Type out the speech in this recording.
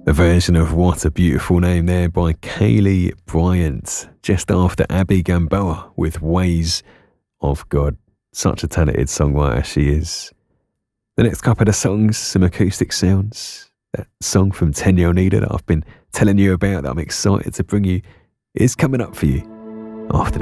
A version of What a Beautiful Name there by Kaylee Bryant, just after Abby Gamboa with Ways of God. Such a talented songwriter she is. The next couple of songs, some acoustic sounds. That song from Tenyo Nida that I've been telling you about that I'm excited to bring you is coming up for you after this.